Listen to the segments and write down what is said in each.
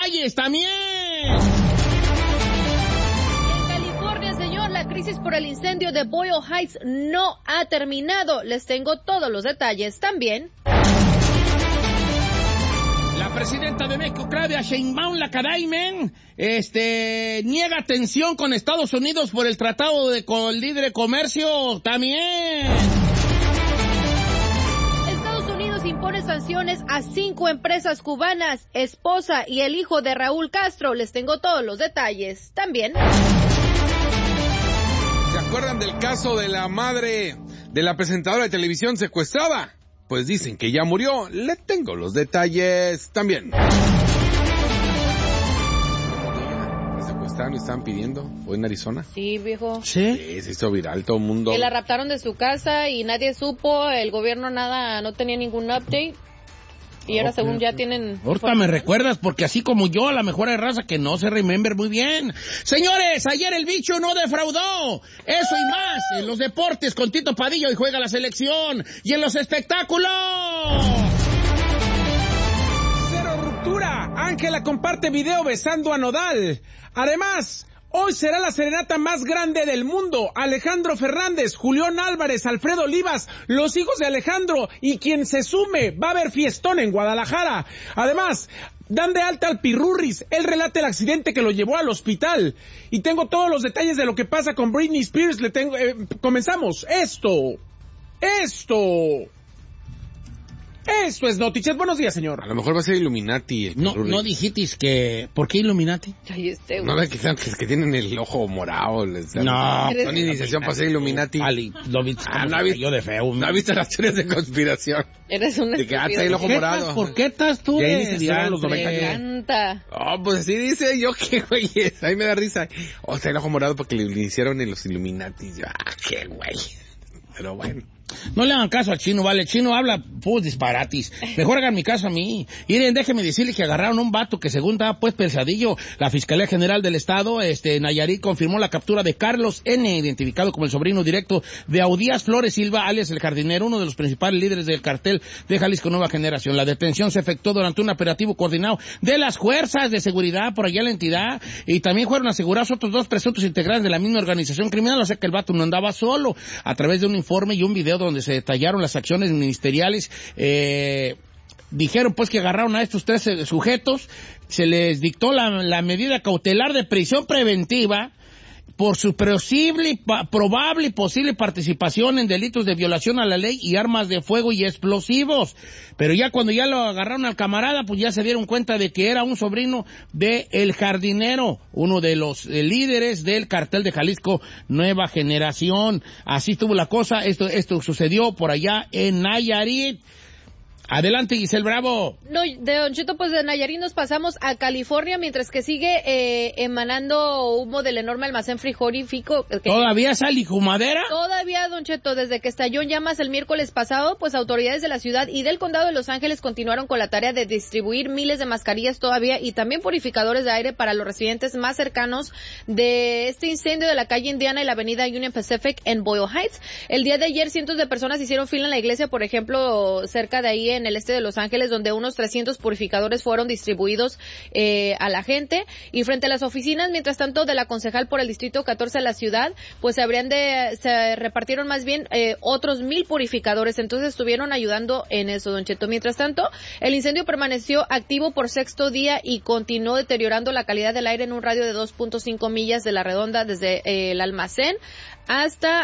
detalles también. La crisis por el incendio de Boyle Heights no ha terminado. Les tengo todos los detalles también. La presidenta de México, Claudia Sheinbaum, la Cadaimen, niega tensión con Estados Unidos por el tratado con el libre comercio también. Estados Unidos impone sanciones a 5 empresas cubanas, esposa y el hijo de Raúl Castro. Les tengo todos los detalles también. ¿Se acuerdan del caso de la madre de la presentadora de televisión secuestrada? Pues dicen que ya murió. Le tengo los detalles también. ¿La secuestraron y estaban pidiendo? ¿Fue en Arizona? Sí, viejo. Sí, se hizo viral, todo el mundo. Que la raptaron de su casa y nadie supo, el gobierno no tenía ningún update. Y ahora según ya tienen... Ahorita me recuerdas, porque así como yo, a la mejor hay raza que no se remember muy bien. Señores, ayer el bicho no defraudó. Eso y más en los deportes con Tito Padilla y juega la selección. Y en los espectáculos... Cero ruptura. Ángela comparte video besando a Nodal. Además... hoy será la serenata más grande del mundo. Alejandro Fernández, Julián Álvarez, Alfredo Olivas, los hijos de Alejandro y quien se sume, va a haber fiestón en Guadalajara. Además, dan de alta al Pirurris. Él relata el accidente que lo llevó al hospital. Y tengo todos los detalles de lo que pasa con Britney Spears. Comenzamos. Esto es Noticias. Buenos días, señor. A lo mejor va a ser Illuminati. No dijitis que... ¿Por qué Illuminati? Ay, no, que tienen el ojo morado. No. Son iniciación para ser Illuminati. Ali, lo vi, yo de feo. ¿No has visto las teorías de conspiración? Eres un de que hasta el ojo morado. ¿Por qué estás tú? Ya iniciaron los 90 Me encanta. Oh, pues así dice yo, qué güey es. A mí me da risa. Está el ojo morado porque le iniciaron en los Illuminati. Yo, qué güey. Pero bueno. No le hagan caso al chino, vale. El chino habla disparatis. Mejor hagan mi caso a mí. Miren, déjenme decirles que agarraron un vato que según daba pues pensadillo. La Fiscalía General del Estado, Nayarit, confirmó la captura de Carlos N., identificado como el sobrino directo de Audías Flores Silva, alias el Jardinero, uno de los principales líderes del cartel de Jalisco Nueva Generación. La detención se efectuó durante un operativo coordinado de las fuerzas de seguridad por allá en la entidad, y también fueron asegurados otros 2 presuntos integrantes de la misma organización criminal, o sea que el vato no andaba solo. A través de un informe y un video donde se detallaron las acciones ministeriales, dijeron pues que agarraron a estos 3 sujetos, se les dictó la medida cautelar de prisión preventiva por su probable y posible participación en delitos de violación a la ley y armas de fuego y explosivos. Pero ya cuando ya lo agarraron al camarada, pues ya se dieron cuenta de que era un sobrino de El Jardinero, uno de los líderes del cartel de Jalisco Nueva Generación. Así estuvo la cosa. Esto sucedió por allá en Nayarit. Adelante, Giselle Bravo. No, de Don Cheto, pues de Nayarit nos pasamos a California, mientras que sigue emanando humo del enorme almacén frigorífico. ¿Todavía sale humadera? Todavía, Don Cheto, desde que estalló en llamas el miércoles pasado, pues autoridades de la ciudad y del condado de Los Ángeles continuaron con la tarea de distribuir miles de mascarillas todavía y también purificadores de aire para los residentes más cercanos de este incendio de la calle Indiana y la avenida Union Pacific en Boyle Heights. El día de ayer cientos de personas hicieron fila en la iglesia, por ejemplo, cerca de ahí en el este de Los Ángeles, donde unos 300 purificadores fueron distribuidos a la gente. Y frente a las oficinas, mientras tanto, de la concejal por el distrito 14 de la ciudad, pues se repartieron más bien otros 1,000 purificadores. Entonces estuvieron ayudando en eso, Don Cheto. Mientras tanto, el incendio permaneció activo por 6º día y continuó deteriorando la calidad del aire en un radio de 2.5 millas de la redonda desde el almacén hasta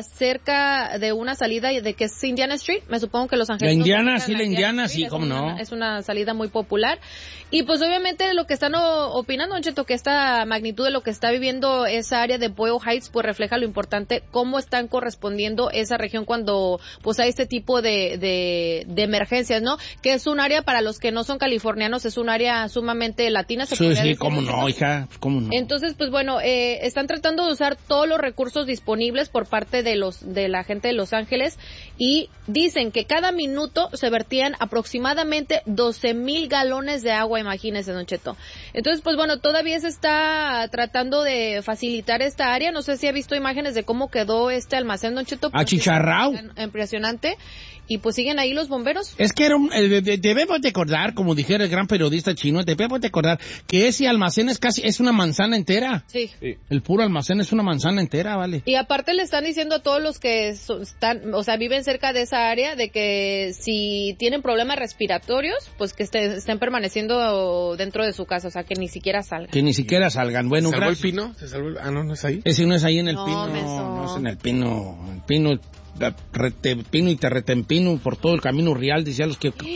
cerca de una salida de que es Indiana Street. Me supongo que Los Ángeles. La Indiana, sí, cómo no. Es una salida muy popular. Y pues obviamente lo que están opinando, Don Cheto, que esta magnitud de lo que está viviendo esa área de Boyle Heights, pues refleja lo importante, cómo están correspondiendo esa región cuando pues hay este tipo de emergencias, ¿no? Que es un área, para los que no son californianos, es un área sumamente latina. Sí, cómo no, hija, cómo no. Entonces, pues bueno, están tratando de usar todos los recursos disponibles por parte de la gente de Los Ángeles, y dicen que cada minuto se vertían aproximadamente 12,000 galones de agua, imagínense, Don Cheto. Entonces, pues bueno, todavía se está tratando de facilitar esta área. No sé si ha visto imágenes de cómo quedó este almacén, Don Cheto. Achicharrao. Impresionante. Y pues siguen ahí los bomberos. Es que debemos de acordar, como dijera el gran periodista chino, debemos de acordar que ese almacén es una manzana entera. Sí. El puro almacén es una manzana entera, vale. Y aparte le están diciendo a todos los que viven cerca de esa área, de que si tienen problemas respiratorios, pues que estén permaneciendo dentro de su casa, o sea, que ni siquiera salgan. Que ni siquiera salgan. Bueno, ¿Se salvó el gracias. pino? ¿Se salvó el... Ah, no es ahí. Ese no es ahí en el No, Pino. menso. No es en el Pino. El Pino... Retempino y Terretempino por todo el camino real, decían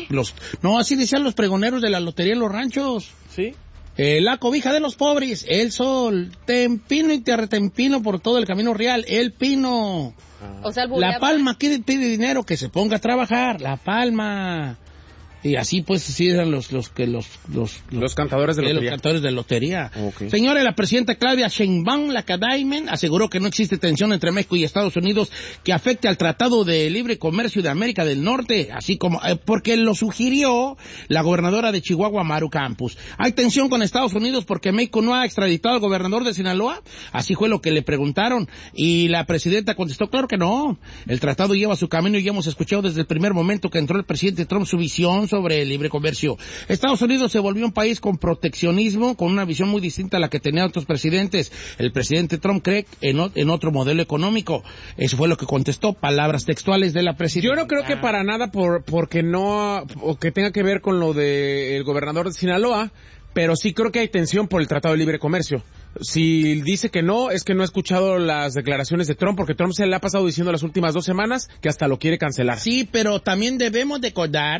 así decían los pregoneros de la lotería en los ranchos. Sí. La cobija de los pobres, el sol, Tempino y Terretempino por todo el camino real, el Pino. O sea, La Palma pide dinero, que se ponga a trabajar, La Palma. Y así pues sí eran los cantadores de lotería. Los cantadores de lotería. Okay. Señora, la presidenta Claudia Sheinbaum Lacadaimen aseguró que no existe tensión entre México y Estados Unidos que afecte al Tratado de Libre Comercio de América del Norte, así como porque lo sugirió la gobernadora de Chihuahua, Maru Campos. ¿Hay tensión con Estados Unidos porque México no ha extraditado al gobernador de Sinaloa? Así fue lo que le preguntaron y la presidenta contestó, claro que no. El tratado lleva su camino y ya hemos escuchado desde el primer momento que entró el presidente Trump su visión sobre el libre comercio. Estados Unidos se volvió un país con proteccionismo, con una visión muy distinta a la que tenían otros presidentes. El presidente Trump cree en otro modelo económico. Eso fue lo que contestó, palabras textuales de la presidenta. Yo no creo que para nada porque no, o que tenga que ver con lo del gobernador de Sinaloa, pero sí creo que hay tensión por el Tratado de Libre Comercio. Si dice que no, es que no ha escuchado las declaraciones de Trump, porque Trump se le ha pasado diciendo las últimas 2 semanas que hasta lo quiere cancelar. Sí, pero también debemos de acordar,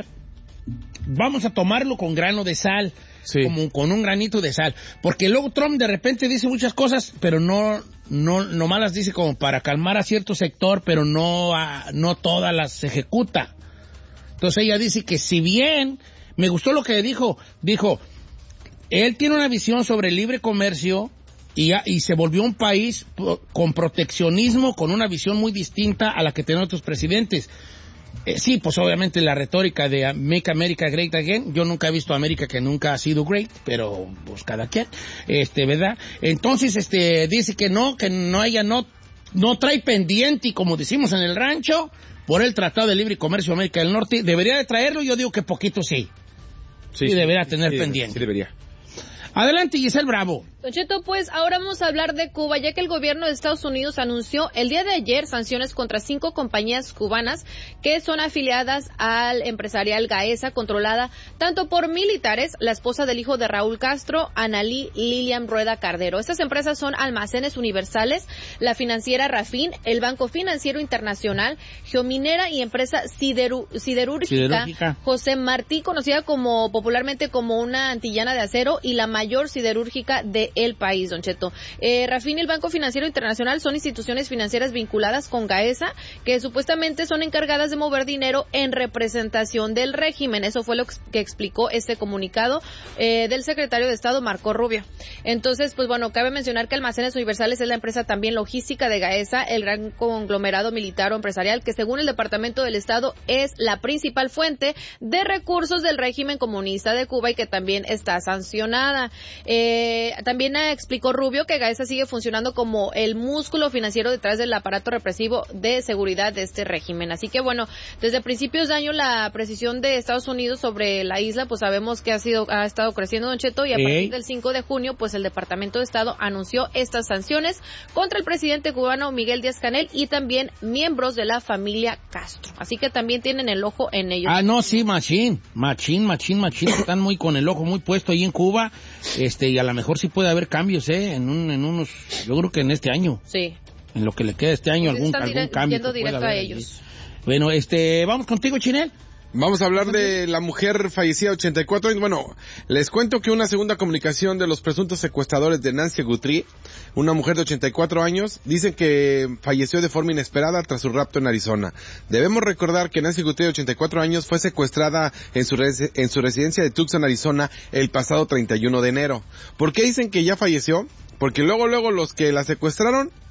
vamos a tomarlo con grano de sal, sí, como con un granito de sal, porque luego Trump de repente dice muchas cosas, pero no nomás las dice como para calmar a cierto sector, pero no todas las ejecuta. Entonces ella dice que si bien, me gustó lo que dijo, él tiene una visión sobre el libre comercio y se volvió un país con proteccionismo, con una visión muy distinta a la que tenían otros presidentes. Sí, pues obviamente la retórica de Make America Great Again, yo nunca he visto a América que nunca ha sido great, pero pues cada quien, ¿verdad? Entonces, dice que no trae pendiente, y como decimos en el rancho, por el Tratado de Libre Comercio de América del Norte, debería de traerlo, yo digo que poquito sí. Sí, debería tener pendiente. Sí, debería. Adelante, Giselle Bravo. Don Cheto, pues ahora vamos a hablar de Cuba, ya que el gobierno de Estados Unidos anunció el día de ayer sanciones contra 5 compañías cubanas que son afiliadas al empresarial Gaesa, controlada tanto por militares, la esposa del hijo de Raúl Castro, Analí Lilian Rueda Cardero. Estas empresas son Almacenes Universales, la financiera Rafin, el Banco Financiero Internacional, Geominera y empresa siderúrgica José Martí, conocida popularmente como una antillana de acero y la mayor siderúrgica de el país, don Cheto. Rafin y el Banco Financiero Internacional son instituciones financieras vinculadas con Gaesa, que supuestamente son encargadas de mover dinero en representación del régimen. Eso fue lo que explicó este comunicado del secretario de Estado, Marco Rubio. Entonces, pues bueno, cabe mencionar que Almacenes Universales es la empresa también logística de Gaesa, el gran conglomerado militar o empresarial que, según el Departamento del Estado, es la principal fuente de recursos del régimen comunista de Cuba y que también está sancionada. También explicó Rubio que Gaesa sigue funcionando como el músculo financiero detrás del aparato represivo de seguridad de este régimen. Así que bueno, desde principios de año la precisión de Estados Unidos sobre la isla, pues sabemos que ha estado creciendo, don Cheto, y a partir del 5 de junio, pues el Departamento de Estado anunció estas sanciones contra el presidente cubano Miguel Díaz-Canel y también miembros de la familia Castro. Así que también tienen el ojo en ellos. Ah, no, sí, machín. Están muy con el ojo muy puesto ahí en Cuba, y a lo mejor sí puede haber cambios, en unos, yo creo que en este año. Sí. En lo que le queda este año, algún cambio. Yendo directo a ellos. Bueno, vamos contigo, Chinel. Vamos a hablar de la mujer fallecida, 84 años. Bueno, les cuento que una segunda comunicación de los presuntos secuestradores de Nancy Guthrie, una mujer de 84 años, dicen que falleció de forma inesperada tras su rapto en Arizona. Debemos recordar que Nancy Guthrie, de 84 años, fue secuestrada en su residencia de Tucson, Arizona, el pasado 31 de enero. ¿Por qué dicen que ya falleció? Porque luego los que la secuestraron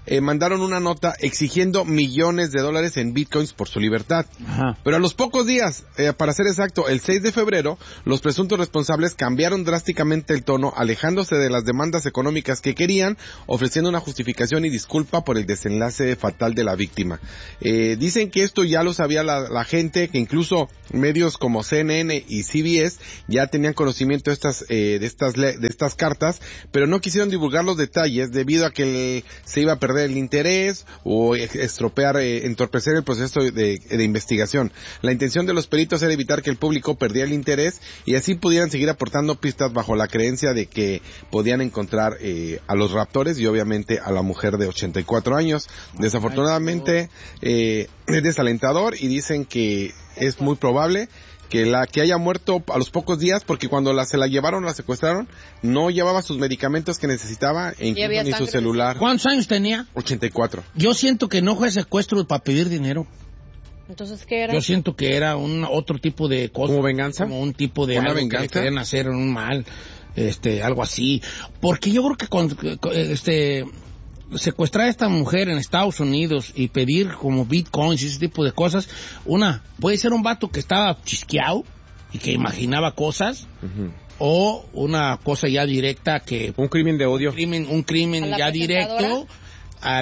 mandaron una nota exigiendo millones de dólares en bitcoins por su libertad. Ajá. Pero a los pocos días, para ser exacto, el 6 de febrero, los presuntos responsables cambiaron drásticamente el tono, alejándose de las demandas económicas que querían, ofreciendo una justificación y disculpa por el desenlace fatal de la víctima. Dicen que esto ya lo sabía la gente, que incluso medios como CNN y CBS ya tenían conocimiento de estas cartas, pero no quisieron divulgar los detalles debido a que se iba a perder el interés o entorpecer el proceso de investigación. La intención de los peritos era evitar que el público perdiera el interés y así pudieran seguir aportando pistas bajo la creencia de que podían encontrar a los raptores y obviamente a la mujer de 84 años. Desafortunadamente es desalentador y dicen que es muy probable que haya muerto a los pocos días, porque cuando la secuestraron, no llevaba sus medicamentos que necesitaba, e incluso ni su celular. ¿Cuántos años tenía? 84. Yo siento que no fue secuestro para pedir dinero. Entonces, ¿qué era? Yo siento que era otro tipo de cosa. ¿Como venganza? Como un tipo de ¿Una algo venganza? que le querían hacer un mal, algo así. Porque yo creo que secuestrar a esta mujer en Estados Unidos y pedir como bitcoins y ese tipo de cosas, puede ser un vato que estaba chisqueado y que imaginaba cosas, o una cosa ya directa que... Un crimen de odio. Un crimen ya directo a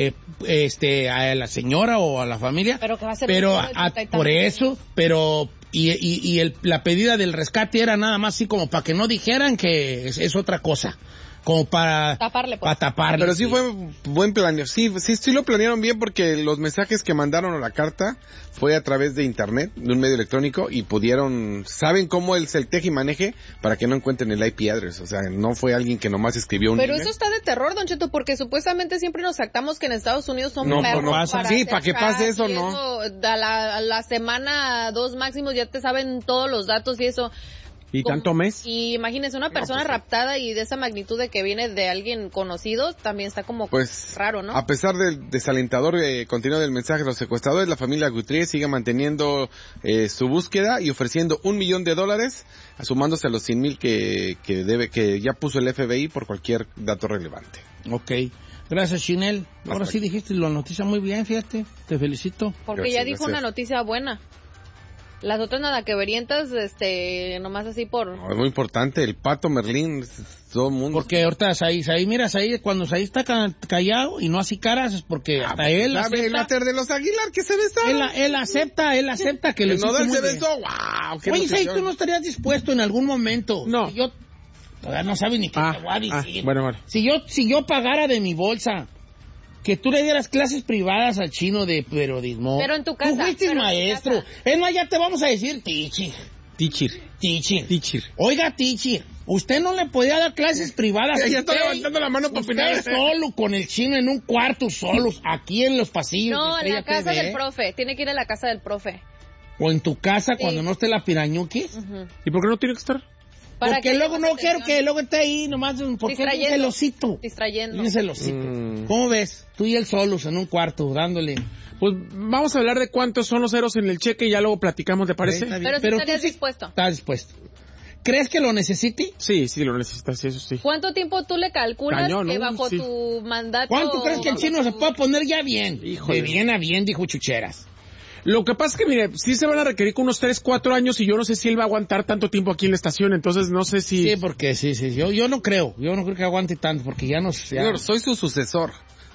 la señora o a la familia. Pero que va a ser por eso, pero... la pedida del rescate era nada más así como para que no dijeran que es otra cosa. Como para taparle, pues. Para taparle. Pero sí fue buen planeo. Sí lo planearon bien, porque los mensajes que mandaron a la carta fue a través de internet, de un medio electrónico, y saben cómo es el teje y maneje para que no encuentren el IP address. O sea, no fue alguien que nomás escribió un Pero email. eso está de terror, Don Cheto, porque supuestamente siempre nos jactamos que en Estados Unidos son No pasa. Sí, para que pase eso, no. A la semana, 2 máximos, ya te saben todos los datos y eso. ¿Y tanto mes? Y imagínese, una persona raptada y de esa magnitud de que viene de alguien conocido, también está como raro, ¿no? A pesar del desalentador contenido del mensaje de los secuestradores, la familia Guthrie sigue manteniendo su búsqueda y ofreciendo $1 millón, sumándose a los 100,000 que ya puso el FBI por cualquier dato relevante. Ok. Gracias, Chinel. Ahora sí dijiste la noticia muy bien, fíjate. Te felicito. Porque ya dijo una noticia buena. Las otras nada que verientas, nomás así por... No, es muy importante, el Pato Merlín, todo el mundo. Porque ahorita Saí, cuando Saí está callado y no así caras, es porque hasta él acepta... El váter de los Aguilar que se besó. Él acepta que lo hiciste Nodal muy se bien. besó, wow. Oye, Saí, ¿tú no estarías dispuesto en algún momento? No. Yo todavía no sabes ni qué te voy a decir. Bueno. Si yo pagara de mi bolsa que tú le dieras clases privadas al chino de periodismo. Pero en tu casa. Tú fuiste maestro. Es más, ya te vamos a decir teacher. Oiga, teacher, usted no le podía dar clases privadas. Ya está levantando la mano para opinar. Usted solo con el chino en un cuarto, solos, aquí en los pasillos. No, en la casa TV. del profe. Tiene que ir a la casa del profe. O en tu casa cuando no esté la pirañuquis. ¿Y por qué no tiene que estar? Porque luego no quiero que luego esté ahí nomás porque es un celosito. Distrayendo. Un celosito. ¿Cómo ves? Tú y él solos en un cuarto dándole. Pues vamos a hablar de cuántos son los ceros en el cheque y ya luego platicamos, ¿te parece? Pero estarías dispuesto. Estás dispuesto. ¿Crees que lo necesite? Sí, lo necesitas, sí, eso sí. ¿Cuánto tiempo tú le calculas que bajo tu mandato... ¿Cuánto crees que el chino se puede poner ya bien? Híjole. De bien a bien, dijo Chucheras. Lo que pasa es que, mire, sí se van a requerir con unos 3, 4 años y yo no sé si él va a aguantar tanto tiempo aquí en la estación, entonces no sé si... Sí, porque sí, yo no creo que aguante tanto, porque ya no sé... Señor, soy su sucesor.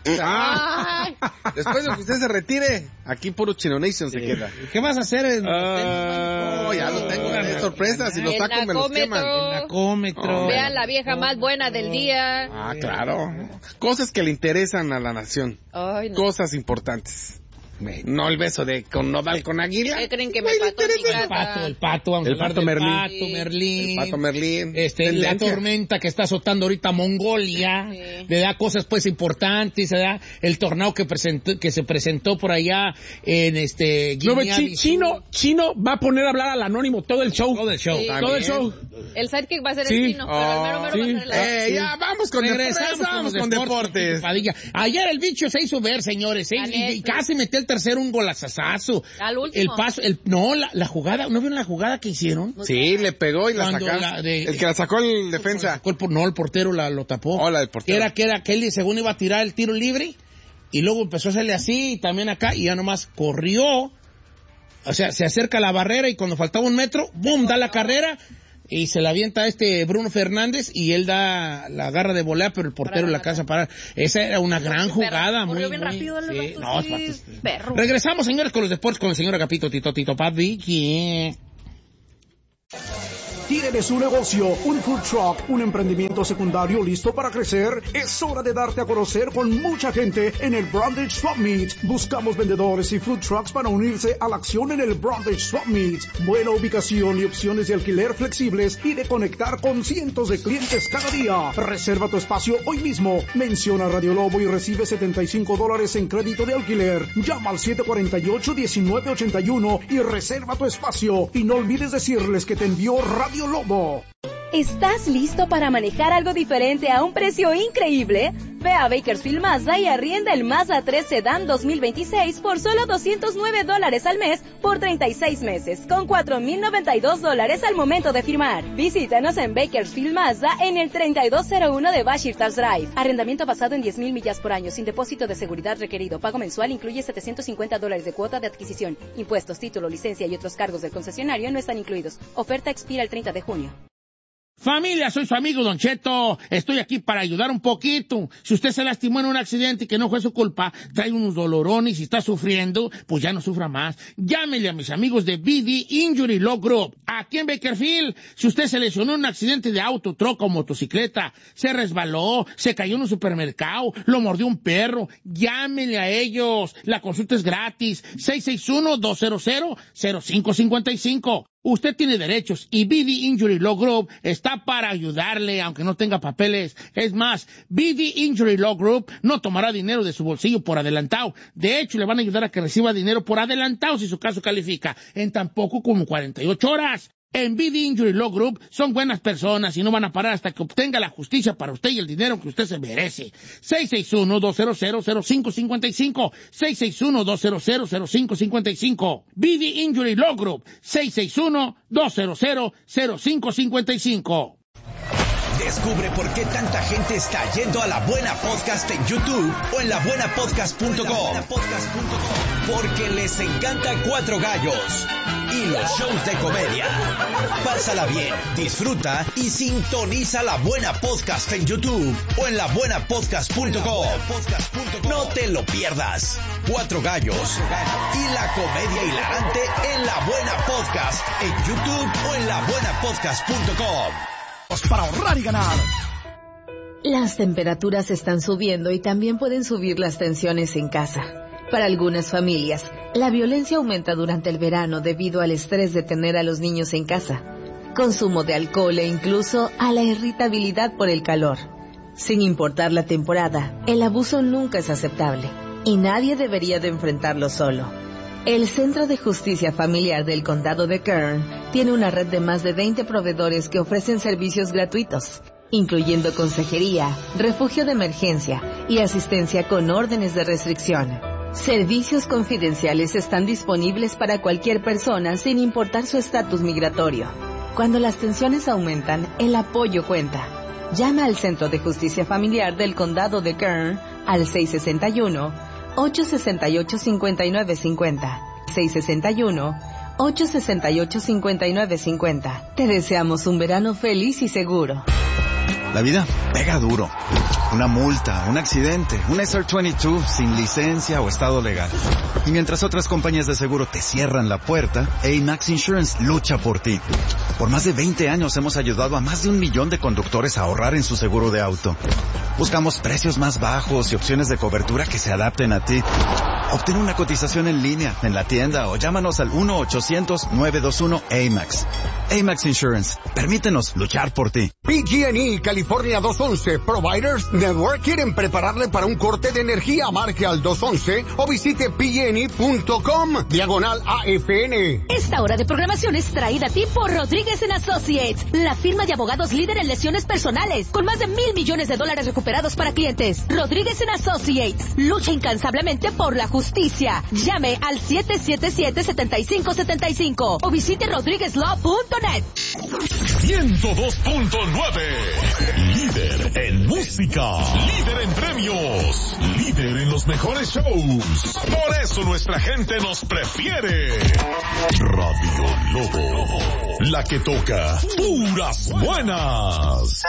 Después de que usted se retire, aquí puro Chino Nation se queda. ¿Qué vas a hacer? No, ya lo tengo de sorpresa, si los tacos me los queman. El nacómetro. Vean la vieja más buena del día. Claro. Cosas que le interesan a la nación. Ay, no. Cosas importantes. No el beso con Nodal con Águila. ¿Qué creen que me pató mi gata? El pato, vamos a hablar del Merlín. Pato Merlín. La Tendencia. tormenta que está azotando ahorita Mongolia. Sí. Le da cosas pues importantes, ¿verdad? El tornado que se presentó por allá en Chino va a poner a hablar al anónimo todo el show. Todo el show. Sí. Todo el show. El sidekick va a ser el chino, pero el mero va a ser el Ya, vamos con Regresamos con deportes. Padilla. Ayer el bicho se hizo ver, señores, y casi metió el tercero un golazazazo. Al último. El paso, la jugada, ¿no vieron la jugada que hicieron? Sí, le pegó y la Cuando sacó. El que la sacó el defensa. El portero lo tapó. La del portero. Que era que él según iba a tirar el tiro libre y luego empezó a hacerle así, y también acá, y ya nomás corrió. O sea, se acerca a la barrera y cuando faltaba 1 metro, ¡boom!, da la carrera y se la avienta Bruno Fernández y él la agarra de volea, pero el portero la alcanza a parar. Esa era una gran jugada. Corrió bien rápido. Sí. No, es perro. Regresamos, señores, con los deportes con el señor Agapito Tito Padvi. ¿Tienes un negocio, un food truck, un emprendimiento secundario listo para crecer? Es hora de darte a conocer con mucha gente en el Brandage Swap Meet. Buscamos vendedores y food trucks para unirse a la acción en el Brandage Swap Meet. Buena ubicación y opciones de alquiler flexibles y de conectar con cientos de clientes cada día. Reserva tu espacio hoy mismo. Menciona Radio Lobo y recibe $75 en crédito de alquiler. Llama al 748-1981 y reserva tu espacio. Y no olvides decirles que te envió Radio Lobo. ¿Estás listo para manejar algo diferente a un precio increíble? Ve a Bakersfield Mazda y arrienda el Mazda 3 Sedan 2026 por solo $209 al mes por 36 meses, con $4,092 al momento de firmar. Visítanos en Bakersfield Mazda en el 3201 de Bashirtas Drive. Arrendamiento basado en 10,000 millas por año, sin depósito de seguridad requerido. Pago mensual incluye $750 de cuota de adquisición. Impuestos, título, licencia y otros cargos del concesionario no están incluidos. Oferta expira el 30 de junio. Familia, soy su amigo Don Cheto. Estoy aquí para ayudar un poquito. Si usted se lastimó en un accidente y que no fue su culpa, trae unos dolorones y está sufriendo, pues ya no sufra más. Llámele a mis amigos de BD Injury Law Group. Aquí en Bakersfield, si usted se lesionó en un accidente de auto, troca o motocicleta, se resbaló, se cayó en un supermercado, lo mordió un perro, llámele a ellos. La consulta es gratis. 661-200-0555. Usted tiene derechos y BD Injury Law Group está para ayudarle, aunque no tenga papeles. Es más, BD Injury Law Group no tomará dinero de su bolsillo por adelantado. De hecho, le van a ayudar a que reciba dinero por adelantado si su caso califica en tan poco como 48 horas. En BD Injury Law Group son buenas personas y no van a parar hasta que obtenga la justicia para usted y el dinero que usted se merece. 661-200-0555. 661-200-0555. BD Injury Law Group. 661-200-0555. Descubre por qué tanta gente está yendo a La Buena Podcast en YouTube o en labuenapodcast.com. Porque les encanta Cuatro Gallos y los shows de comedia. Pásala bien, disfruta y sintoniza La Buena Podcast en YouTube o en labuenapodcast.com. No te lo pierdas. Cuatro Gallos y la comedia hilarante en La Buena Podcast en YouTube o en labuenapodcast.com. Para ahorrar y ganar. Las temperaturas están subiendo y también pueden subir las tensiones en casa. Para algunas familias, la violencia aumenta durante el verano debido al estrés de tener a los niños en casa, consumo de alcohol e incluso a la irritabilidad por el calor. Sin importar la temporada, el abuso nunca es aceptable y nadie debería de enfrentarlo solo. El Centro de Justicia Familiar del Condado de Kern tiene una red de más de 20 proveedores que ofrecen servicios gratuitos, incluyendo consejería, refugio de emergencia y asistencia con órdenes de restricción. Servicios confidenciales están disponibles para cualquier persona sin importar su estatus migratorio. Cuando las tensiones aumentan, el apoyo cuenta. Llama al Centro de Justicia Familiar del Condado de Kern al 661-868-5950. 661-868-5950. Te deseamos un verano feliz y seguro. La vida pega duro. Una multa, un accidente, un SR22 sin licencia o estado legal. Y mientras otras compañías de seguro te cierran la puerta, AMAX Insurance lucha por ti. Por más de 20 años hemos ayudado a más de 1 millón de conductores a ahorrar en su seguro de auto. Buscamos precios más bajos y opciones de cobertura que se adapten a ti. Obtén una cotización en línea, en la tienda o llámanos al 1-800-921-AMAX. AMAX Insurance. Permítenos luchar por ti. PG&E California 211 Providers Network quieren prepararle para un corte de energía. Marque al 211 o visite pgne.com/AFN. Esta hora de programación es traída a ti por Rodríguez & Associates, la firma de abogados líder en lesiones personales, con más de $1,000 millones recuperados para clientes. Rodríguez & Associates lucha incansablemente por la justicia justicia. Llame al 777-7575 o visite rodrigueslaw.net. 102.9. Líder en música. Líder en premios. Líder en los mejores shows. Por eso nuestra gente nos prefiere. Radio Lobo. La que toca puras buenas.